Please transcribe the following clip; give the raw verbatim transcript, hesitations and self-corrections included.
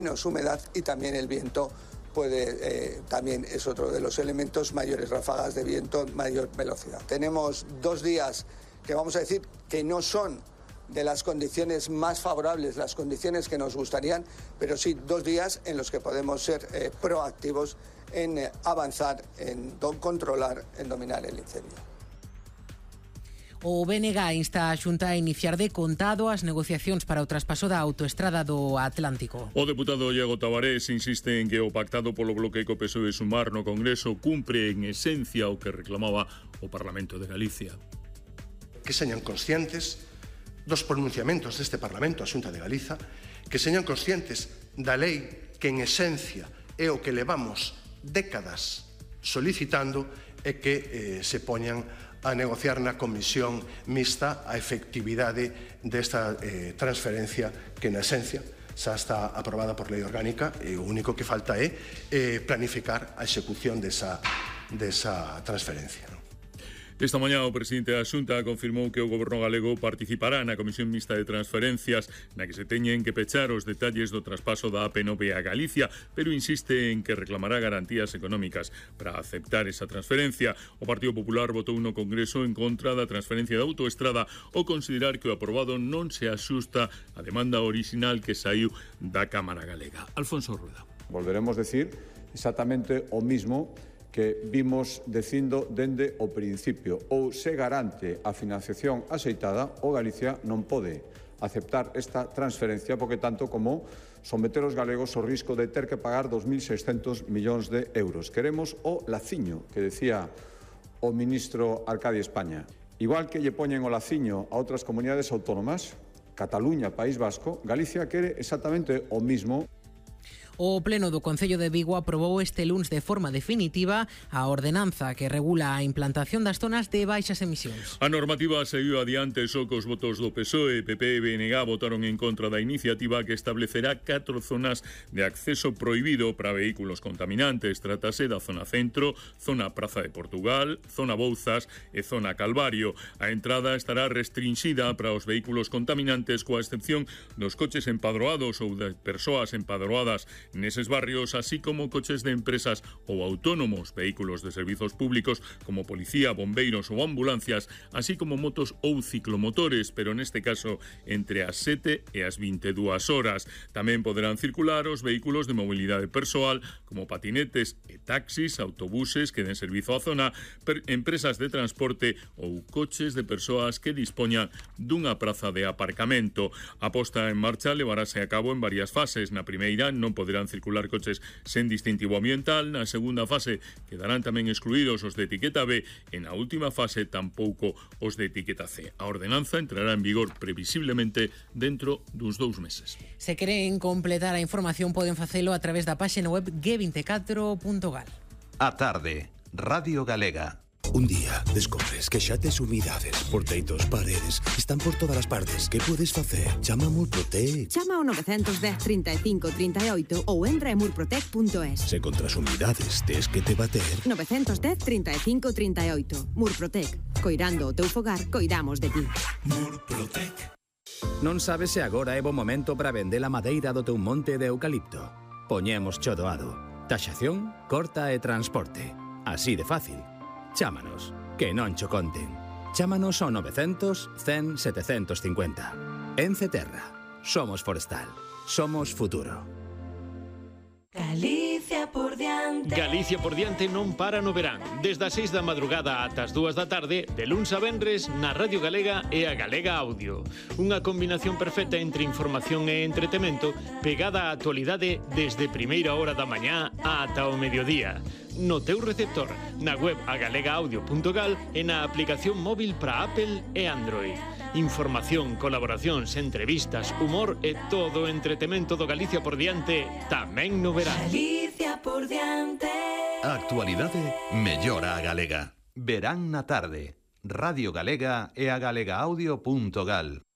menos humedad y también el viento puede, eh, también es otro de los elementos, mayores ráfagas de viento, mayor velocidad. Tenemos dos días que vamos a decir que no son de las condiciones más favorables, las condiciones que nos gustarían, pero sí dos días en los que podemos ser eh, proactivos en eh, avanzar, en do- controlar, en dominar el incendio. O B N G insta a Xunta a iniciar de contado as negociacións para o traspaso da autoestrada do Atlántico. O deputado Iago Tabarés insiste en que o pactado polo bloque co P S O E Sumar no Congreso cumpre en esencia o que reclamaba o Parlamento de Galicia. Que señan conscientes dos pronunciamentos deste Parlamento, a Xunta de Galiza, que señan conscientes da lei que en esencia é o que levamos décadas solicitando e que eh, se poñan a negociar na comisión mixta a efectividade desta eh, transferencia que na esencia xa está aprobada por lei orgánica e o único que falta é eh, planificar a execución desa, desa transferencia, non? Esta mañá o presidente da Xunta confirmou que o Goberno galego participará na Comisión Mixta de Transferencias na que se teñen que pechar os detalles do traspaso da A P nove a Galicia, pero insiste en que reclamará garantías económicas para aceptar esa transferencia. O Partido Popular votou no Congreso en contra da transferencia da autoestrada ao considerar que o aprobado non se axusta á demanda orixinal que saiu da Cámara Galega. Alfonso Rueda. Volveremos decir exactamente o mismo que vimos dicindo dende o principio. Ou se garante a financiación axeitada, o Galicia non pode aceptar esta transferencia porque tanto como someter os galegos ao risco de ter que pagar dos mil seiscentos millóns de euros. Queremos o laciño que decía o ministro Arcadio España. Igual que lle poñen o laciño a outras comunidades autónomas, Cataluña, País Vasco, Galicia quere exactamente o mismo. O Pleno do Concello de Vigo aprobou este luns de forma definitiva a ordenanza que regula a implantación das zonas de baixas emisións. A normativa seguiu adiante só cos votos do P S O E, P P e B N G votaron en contra da iniciativa que establecerá catro zonas de acceso prohibido para vehículos contaminantes. Trátase da zona centro, zona Praza de Portugal, zona Bouzas e zona Calvario. A entrada estará restrinxida para os vehículos contaminantes coa excepción dos coches empadroados ou de persoas empadroadas neses barrios, así como coches de empresas ou autónomos, vehículos de servizos públicos como policía, bombeiros ou ambulancias, así como motos ou ciclomotores, pero neste caso entre as sete e as vinte e dúas horas. Tamén poderán circular os vehículos de mobilidade persoal como patinetes e taxis, autobuses que den servizo á zona, empresas de transporte ou coches de persoas que dispoñan dunha praza de aparcamento. A posta en marcha levarase a cabo en varias fases. Na primeira non poderán circular coches sen distintivo ambiental, na segunda fase quedarán tamén excluídos os de etiqueta B e na última fase tampouco os de etiqueta C. A ordenanza entrará en vigor previsiblemente dentro duns dous meses. Se queren completar a información poden facelo a través da páxina web g veinticuatro punto gal. A tarde, Radio Galega. Un día descobres que xa tes humidades por teitos, paredes, están por todas as partes. Que podes facer? Chama a Murprotec. Chama ao nove dez, trinta e cinco, trinta e oito ou entra en murprotec punto es. Se contra as humidades tes que te bater. nove dez, trinta e cinco, trinta e oito. Murprotec. Coirando o teu fogar, coidamos de ti. Murprotec. Non sabes se agora é bo momento para vender a madeira do teu monte de eucalipto? Poñemos cho doado. Taxación, corta e transporte. Así de fácil. Chámanos, que non cho conten. Chámanos ao nove cen, cen, setecentos cincuenta. Ence Terra. Somos forestal. Somos futuro. Galicia por diante. Galicia por diante non para no verán. Desde as seis da madrugada ata as dúas da tarde, de luns a venres, na Radio Galega e a Galega Audio. Unha combinación perfecta entre información e entretemento, pegada á actualidade desde primeira hora da mañá ata o mediodía. No teu receptor, na web agalega audio punto gal e na aplicación móvil para Apple e Android. Información, colaboracións, entrevistas, humor e todo o entretemento do Galicia por diante tamén no verán. Galicia por diante. A actualidade mellora a galega. Verán na tarde. Radio Galega e a galega audio punto gal.